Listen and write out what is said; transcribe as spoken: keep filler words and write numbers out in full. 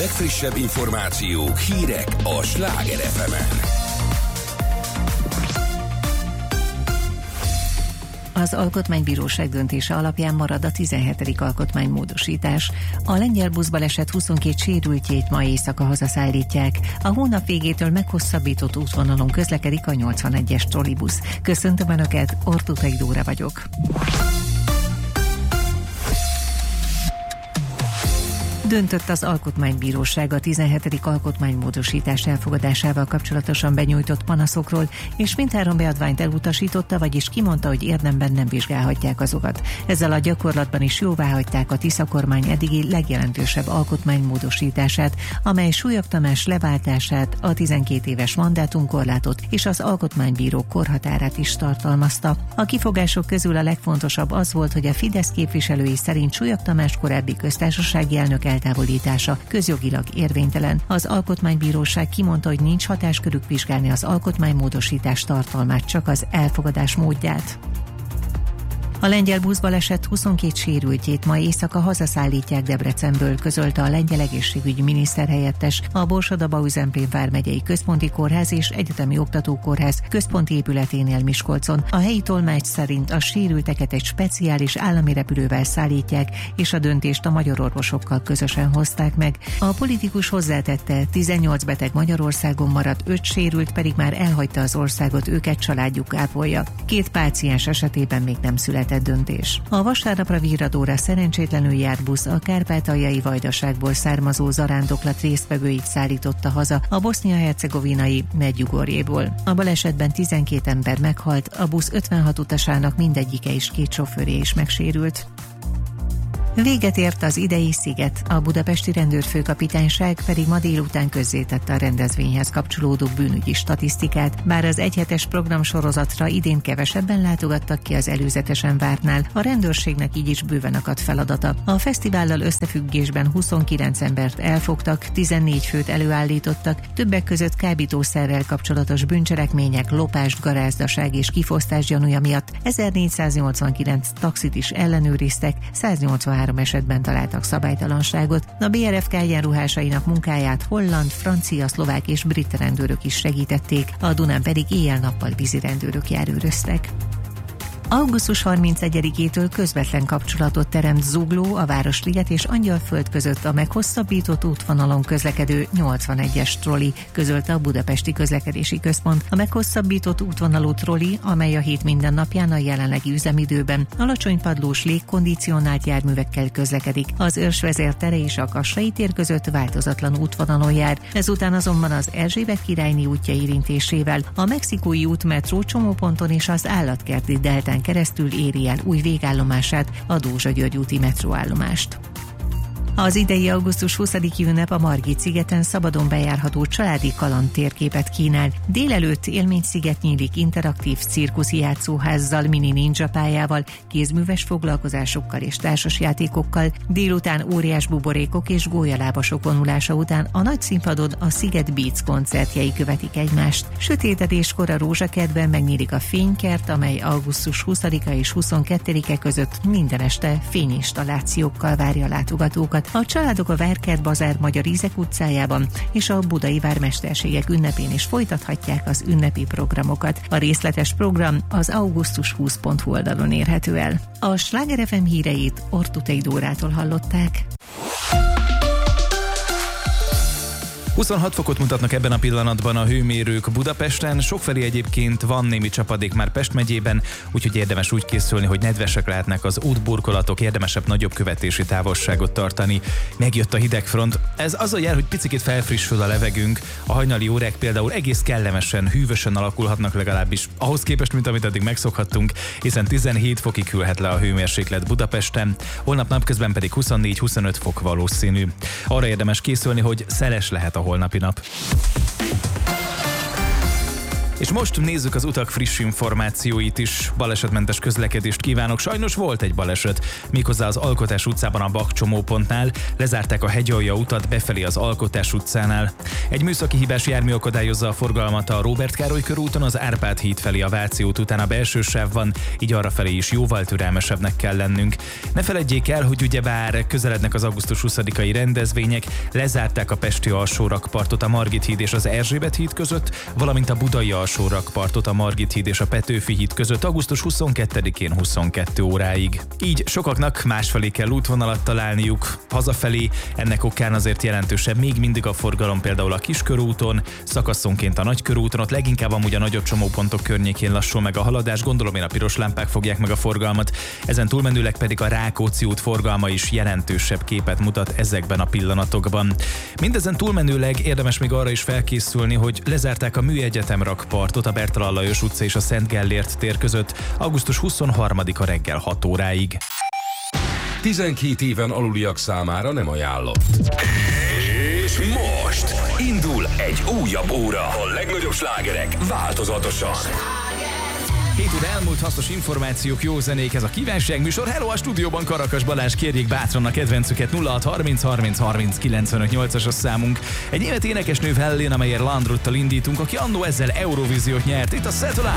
legfrissebb információk, hírek a Sláger ef emen. Az Alkotmánybíróság döntése alapján marad a tizenhetedik alkotmánymódosítás. A lengyel buszbaleset huszonkét sérültjét ma éjszaka hazaszállítják. A hónap végétől meghosszabbított útvonalon közlekedik a nyolcvanegyes trollibusz. Köszöntöm Önöket, Ortutai Dóra vagyok. Döntött az Alkotmánybíróság a tizenhetedik alkotmánymódosítás elfogadásával kapcsolatosan benyújtott panaszokról, és mindhárom beadványt elutasította, vagyis kimondta, hogy érdemben nem vizsgálhatják azokat. Ezzel a gyakorlatban is jóváhagyták a Tisza kormány eddigi legjelentősebb alkotmánymódosítását, amely Súlyog Tamás leváltását, a tizenkét éves mandátumkorlátot és az alkotmánybírók korhatárát is tartalmazta. A kifogások közül a legfontosabb az volt, hogy a Fidesz képviselői szerint Súlyog Tamás korábbi köztársasági elnök eltávolítása közjogilag érvénytelen. Az Alkotmánybíróság kimondta, hogy nincs hatáskörük vizsgálni az alkotmánymódosítás tartalmát, csak az elfogadás módját. A lengyel buszbaleset huszonkét sérültjét ma éjszaka hazaszállítják Debrecenből, közölte a lengyel egészségügyi miniszterhelyettes, a Borsod-Abaúj-Zemplén vármegyei központi kórház és egyetemi oktatókórház központi épületénél Miskolcon. A helyi tolmács szerint a sérülteket egy speciális állami repülővel szállítják, és a döntést a magyar orvosokkal közösen hozták meg. A politikus hozzátette, tizennyolc beteg Magyarországon maradt, öt sérült pedig már elhagyta az országot, őket családjuk ápolja. Két páciens esetében még nem született döntés. A vasárnapra virradóra szerencsétlenül járt busz a kárpátaljai Vajdaságból származó zarándoklat résztvevőit szállította haza a bosznia-hercegovinai Medjugorjéból. A balesetben tizenkét ember meghalt, a busz ötvenhat utasának mindegyike és két sofőrje is megsérült. Véget ért az idei sziget, a budapesti rendőrfőkapitányság pedig ma délután közzétette a rendezvényhez kapcsolódó bűnügyi statisztikát, bár az egyhetes programsorozatra idén kevesebben látogattak ki az előzetesen vártnál, a rendőrségnek így is bőven akadt feladata. A fesztivállal összefüggésben huszonkilenc embert elfogtak, tizennégy főt előállítottak, többek között kábítószerrel kapcsolatos bűncselekmények, lopás, garázdaság és kifosztás gyanúja miatt ezernégyszáznyolcvankilenc taxit is ellenőriztek, száznyolcvanhárom esetben találtak szabálytalanságot. A bé er ef ká egyenruhásainak munkáját holland, francia, szlovák és brit rendőrök is segítették, a Dunán pedig éjjel-nappal vízirendőrök járőröztek. augusztus harmincegyedikétől közvetlen kapcsolatot teremt Zugló, a Városliget és Angyalföld között a meghosszabbított útvonalon közlekedő nyolcvanegyes trolli, közölte a Budapesti Közlekedési Központ. A meghosszabbított útvonalú trolli, amely a hét minden napján a jelenlegi üzemidőben alacsony padlós légkondicionált járművekkel közlekedik. Az Őrsvezér tere és a Kassai tér között változatlan útvonalon jár. Ezután azonban az Erzsébet királyné útja érintésével a Mexikói út metró csomóponton és az Állatkerti deltán keresztül éri el új végállomását, a Dózsa-György úti metróállomást. Az idei augusztus huszadiki ünnep a Margit-szigeten szabadon bejárható családi kaland térképet kínál. Délelőtt élménysziget nyílik interaktív cirkuszi játszóházzal, mini ninja pályával, kézműves foglalkozásokkal és társasjátékokkal. Délután óriás buborékok és gólyalábasok vonulása után a nagy színpadon a Sziget Beats koncertjei követik egymást. Sötétedéskor a Rózsakertben megnyílik a fénykert, amely augusztus huszadika és huszonkettedike között minden este fényinstallációkkal várja a látogatókat. A családok a Várkert Bazár Magyar Ízek utcájában és a Budai Vármesterségek ünnepén is folytathatják az ünnepi programokat. A részletes program az augusztus húsz pont hu oldalon érhető el. A Sláger ef em híreit Ortutai Dórától hallották. huszonhat fokot mutatnak ebben a pillanatban a hőmérők Budapesten, sokfelé egyébként van némi csapadék már Pest megyében, úgyhogy érdemes úgy készülni, hogy nedvesek lehetnek az útburkolatok, érdemesebb nagyobb követési távolságot tartani. Megjött a hidegfront, ez azzal jár, hogy picikét felfrissül a levegőnk, a hajnali órák például egész kellemesen, hűvösen alakulhatnak legalábbis ahhoz képest, mint amit eddig megszokhattunk, hiszen tizenhét fokig külhet le a hőmérséklet Budapesten, holnap napközben pedig huszonnégy-huszonöt fok valószínű. Arra érdemes készülni, hogy szeles lehet a holnapi nap. És most nézzük az utak friss információit is. Balesetmentes közlekedést kívánok. Sajnos volt egy baleset, méghozzá az Alkotás utcában a Bakcsomópontnál. Lezárták a Hegyalja utat befelé az Alkotás utcánál. Egy műszaki hibás jármű akadályozza a forgalmat a Róbert Károly körúton, az Árpád híd felé a Váci út után a belső sáv van, így arrafelé is jóval türelmesebbnek kell lennünk. Ne feledjék el, hogy ugyebár közelednek az augusztus huszadikai rendezvények, lezárták a pesti alsórakpartot a Margit híd és az Erzsébet híd között, valamint a budai alsórakpartot a Margit híd és a Petőfi híd között augusztus huszonkettedikén huszonkettő óráig. Így sokaknak másfelé kell útvonalat találniuk. Hazafelé ennek okán azért jelentősebb még mindig a forgalom, például a Kiskörúton, szakaszonként a Nagykörúton, ott leginkább amúgy a nagyobb csomópontok környékén lassul meg a haladás, gondolom én a piros lámpák fogják meg a forgalmat, ezen túlmenőleg pedig a Rákóczi út forgalma is jelentősebb képet mutat ezekben a pillanatokban. Mindezen túlmenőleg érdemes még arra is felkészülni, hogy lezárták a Műegyetem rakpartot a Bertalan Lajos utca és a Szent Gellért tér között augusztus huszonharmadika reggel hat óráig. tizenkét éven aluliak számára nem ajánlott. És most indul egy újabb óra. A legnagyobb slágerek változatosan. Két óra elmúlt, hasznos információk, jó zenék, ez a kívánság műsor. Hello, a stúdióban Karakas Balázs, kérjék bátran a kedvencüket. Nulla hat harminc harminc harminc kilencvenöt nyolcas a számunk. Egy német énekesnő Hellén, amelyért Landruttal indítunk, aki annó ezzel Eurovíziót nyert itt a Satellite.